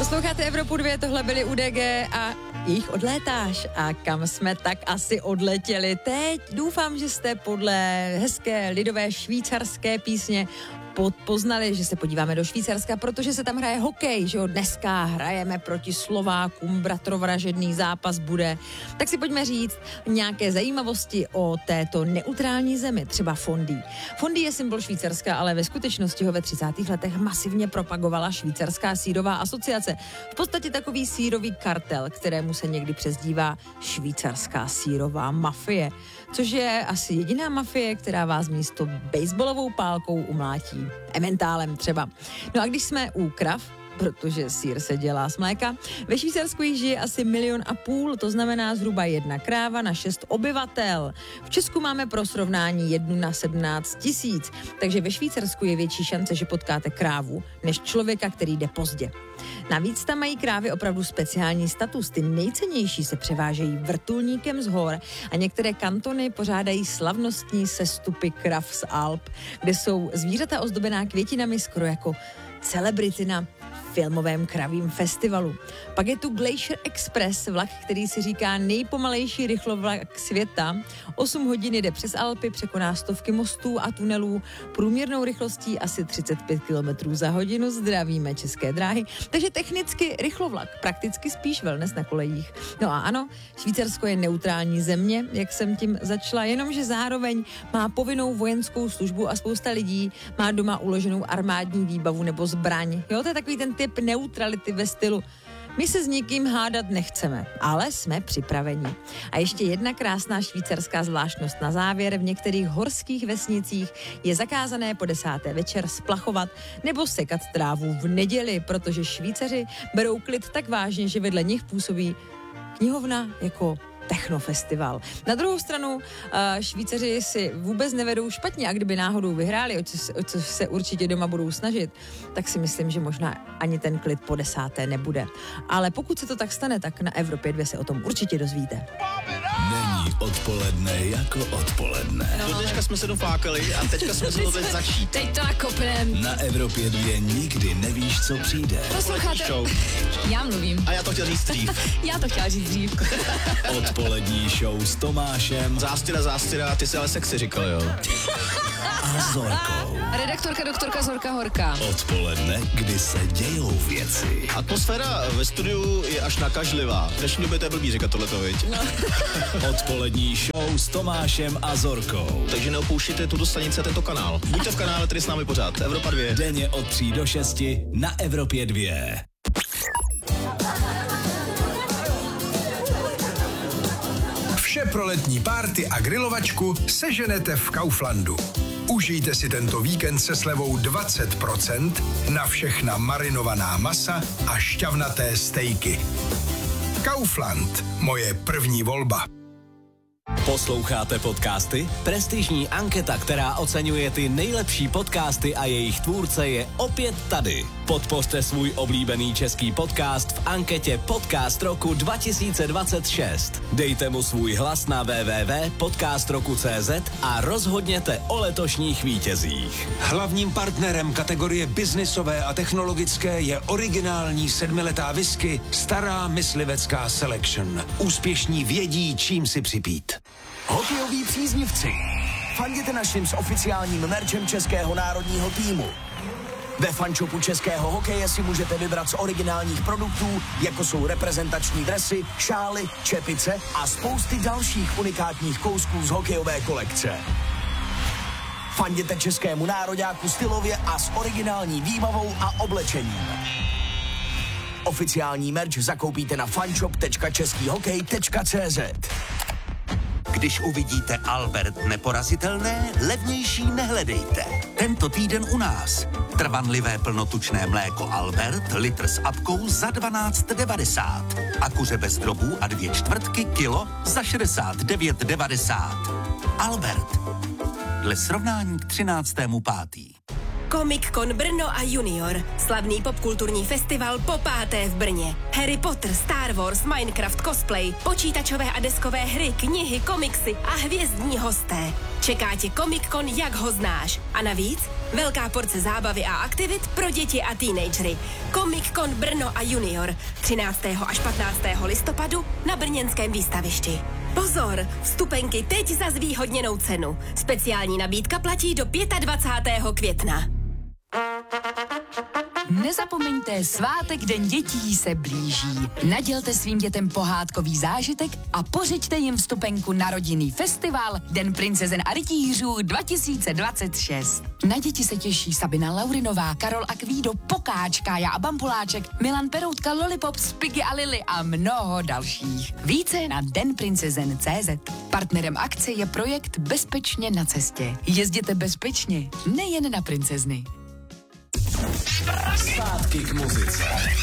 Posloucháte Evropu 2, tohle byli UDG a jejich Odlétáš. A kam jsme tak asi odletěli teď? Doufám, že jste podle hezké lidové švýcarské písně poznali, že se podíváme do Švýcarska, protože se tam hraje hokej, že jo, dneska hrajeme proti Slovákům, bratrovražedný zápas bude. Tak si pojďme říct nějaké zajímavosti o této neutrální zemi, třeba fondue. Fondue je symbol Švýcarska, ale ve skutečnosti ho ve 30. letech masivně propagovala Švýcarská sýrová asociace. V podstatě takový sýrový kartel, kterému se někdy přezdívá švýcarská sýrová mafie, což je asi jediná mafie, která vás místo baseballovou pálkou umlátí. Emmentálem třeba. No a když jsme u krav, protože sýr se dělá z mléka, ve Švýcarsku jich žije asi 1,5 milionu, to znamená zhruba 1 kráva na 6 obyvatel. V Česku máme pro srovnání 1 na 17 000, takže ve Švýcarsku je větší šance, že potkáte krávu, než člověka, který jde pozdě. Navíc tam mají krávy opravdu speciální status. Ty nejcennější se převážejí vrtulníkem z hor a některé kantony pořádají slavnostní sestupy krav z Alp, kde jsou zvířata ozdobená květinami skoro jako celebrity na filmovém kravím festivalu. Pak je tu Glacier Express, vlak, který si říká nejpomalejší rychlovlak světa. 8 hodin jede přes Alpy, překoná stovky mostů a tunelů, průměrnou rychlostí asi 35 km za hodinu. Zdravíme České dráhy. Takže technicky rychlovlak, prakticky spíš wellness na kolejích. No a ano, Švýcarsko je neutrální země, jak jsem tím začala, jenomže zároveň má povinnou vojenskou službu a spousta lidí má doma uloženou armádní výbavu nebo zbraň. Jo, to je takový ten typ neutrality ve stylu my se s nikým hádat nechceme, ale jsme připraveni. A ještě jedna krásná švýcarská zvláštnost na závěr. V některých horských vesnicích je zakázané po 10. večer splachovat nebo sekat trávu v neděli, protože Švýcaři berou klid tak vážně, že vedle nich působí knihovna jako technofestival. Na druhou stranu Švýcaři si vůbec nevedou špatně a kdyby náhodou vyhráli, o co se určitě doma budou snažit, tak si myslím, že možná ani ten klid po 10. nebude. Ale pokud se to tak stane, tak na Evropě 2 se o tom určitě dozvíte. Není odpoledne jako odpoledne. Do dneška jsme se doflákali a teďka jsme se to teď začít. Teď to nakopnem. Na Evropě 2 nikdy nevíš, co přijde. Posloucháte? Já mluvím. A já to chtěl říct dřív. Já to chtěla říct dřív. Odpolední show s Tomášem Zástěra, ty jsi ale sexy říkal, jo. a Zorkou. Redaktorka doktorka Zorka Horka. Odpoledne, kdy se dějou věci. Atmosféra ve studiu je až nakažlivá. V dnešní době to je blbý říkat tohleto, viď? No. Odpolední show s Tomášem a Zorkou. Takže neopouštějte tuto stanici a tento kanál. Buďte v kanále, který s námi pořád. Evropa 2. Denně od 3 do 6 na Evropě 2. Vše pro letní párty a grilovačku seženete v Kauflandu. Užijte si tento víkend se slevou 20% na všechna marinovaná masa a šťavnaté stejky. Kaufland, moje první volba. Posloucháte podcasty? Prestižní anketa, která oceňuje ty nejlepší podcasty a jejich tvůrce, je opět tady. Podpořte svůj oblíbený český podcast v anketě Podcast roku 2026. Dejte mu svůj hlas na www.podcastroku.cz a rozhodněte o letošních vítězích. Hlavním partnerem kategorie biznisové a technologické je originální 7letá whisky Stará myslivecká Selection. Úspěšní vědí, čím si připít. Hokejoví příznivci, fanděte naším s oficiálním merchem českého národního týmu. Ve fanshopu českého hokeje si můžete vybrat z originálních produktů, jako jsou reprezentační dresy, šály, čepice a spousty dalších unikátních kousků z hokejové kolekce. Fanděte českému nároďáku stylově a s originální výbavou a oblečením. Oficiální merch zakoupíte na fanshop.českýhokej.cz. Když uvidíte Albert neporazitelné, levnější nehledejte. Tento týden u nás. Trvanlivé plnotučné mléko Albert, litr s apkou za 12,90. A kuře bez drobů a 2/4 kilo za 69,90. Albert. Dle srovnání k 13.5. Comic-Con Brno a Junior. Slavný popkulturní festival po 5. v Brně. Harry Potter, Star Wars, Minecraft, cosplay, počítačové a deskové hry, knihy, komiksy a hvězdní hosté. Čeká tě Comic-Con, jak ho znáš. A navíc velká porce zábavy a aktivit pro děti a teenagery. Comic-Con Brno a Junior 13. až 15. listopadu na brněnském výstavišti. Pozor, vstupenky teď za zvýhodněnou cenu. Speciální nabídka platí do 25. května. Nezapomeňte, svátek Den dětí se blíží. Nadělte svým dětem pohádkový zážitek a pořiďte jim vstupenku na rodinný festival Den princezen a rytířů 2026. Na děti se těší Sabina Laurinová, Karol Akvído, Pokáč, Kája a Bambuláček, Milan Peroutka, Lollipop, Spiggy a Lily a mnoho dalších. Více na denprincezen.cz. Partnerem akce je projekt Bezpečně na cestě. Jezděte bezpečně, nejen na princezny. Zpátky k muzice.